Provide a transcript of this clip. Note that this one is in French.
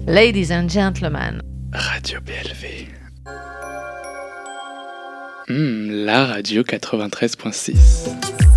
Ladies and gentlemen. Radio BLV. La radio 93.6.